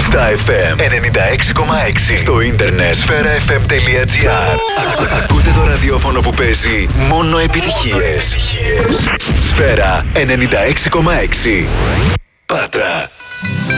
Στα FM 96,6. Στο ίντερνετ sferafm.gr. Ακούτε το ραδιόφωνο που παίζει μόνο επιτυχίες. Σφαίρα 96,6. Πάτρα.